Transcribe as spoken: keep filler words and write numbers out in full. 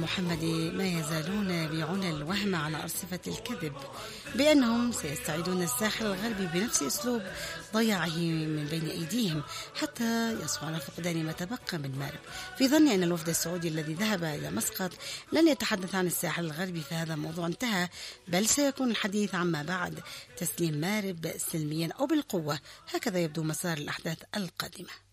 المحمدي ما يزالون يبيعون الوهم على أرصفة الكذب بأنهم سيستعيدون الساحل الغربي بنفس أسلوب ضياعه من بين أيديهم حتى يصفوا على فقدان ما تبقى من مارب. في ظني أن الوفد السعودي الذي ذهب إلى مسقط لن يتحدث عن الساحل الغربي، فهذا الموضوع انتهى، بل سيكون الحديث عما بعد تسليم مارب سلميا أو بالقوة. هكذا يبدو مسار الأحداث القادمة.